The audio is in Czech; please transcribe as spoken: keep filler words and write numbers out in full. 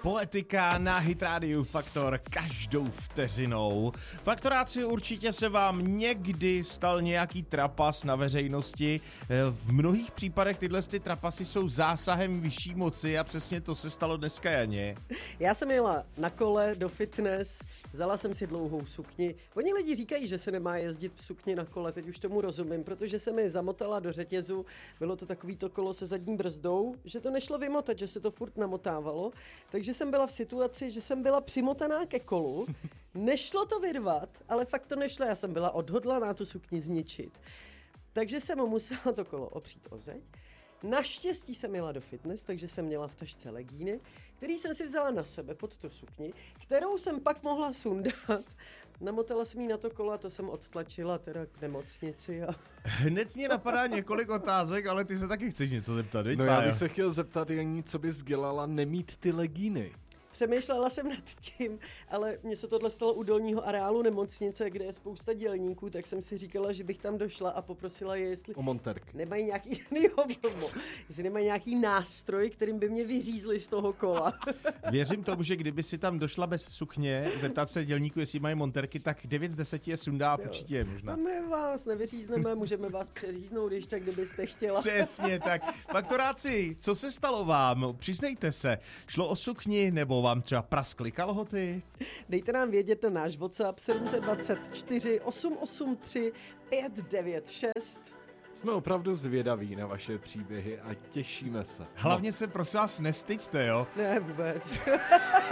Poetika na Hit Radio Faktor každou vteřinou. Faktoráci, určitě se vám někdy stal nějaký trapas na veřejnosti. V mnohých případech tyhle ty trapasy jsou zásahem vyšší moci a přesně to se stalo dneska Janě. Já jsem jela na kole do fitness, vzala jsem si dlouhou sukni. Oni lidi říkají, že se nemá jezdit v sukni na kole, teď už tomu rozumím, protože se mi zamotala do řetězu, bylo to takový to kolo se zadní brzdou, že to nešlo vymotat, že se to furt namotávalo, takže jsem byla v situaci, že jsem byla přimotaná ke kolu, nešlo to vyrvat, ale fakt to nešlo, já jsem byla odhodlaná tu sukni zničit. Takže jsem musela to kolo opřít o zeď. Naštěstí jsem jela do fitness, takže jsem měla v tašce legíny, který jsem si vzala na sebe pod tu sukni, kterou jsem pak mohla sundat. Namotala jsem jí na to kolo a to jsem odtlačila teda k nemocnici. A... Hned mě napadá několik otázek, ale ty se taky chceš něco zeptat, viď, No já Pájo? bych se chtěl zeptat, Janí, co bys dělala nemít ty legíny? Přemýšlela jsem nad tím, ale mně se tohle stalo u dolního areálu nemocnice, kde je spousta dělníků, tak jsem si říkala, že bych tam došla a poprosila je, jestli O monterk. nemají nějaký, jo, jestli nemají nějaký nástroj, kterým by mě vyřízli z toho kola. Věřím tomu, že kdyby si tam došla bez sukně, zeptat se dělníků, jestli mají monterky, tak devět z deseti je sundá a určitě je možná. A my vás nevyřízneme, můžeme vás přeříznout, když tak, kdybyste chtěla. Přesně tak. Faktoráci, co se stalo vám? Přiznejte se, šlo o sukni nebo vám třeba praskly kalhoty? Dejte nám vědět na náš WhatsApp sedm dva čtyři osm osm tři pět devět šest. Jsme opravdu zvědaví na vaše příběhy a těšíme se. Hlavně se prosím vás nestyďte, jo? Ne, vůbec.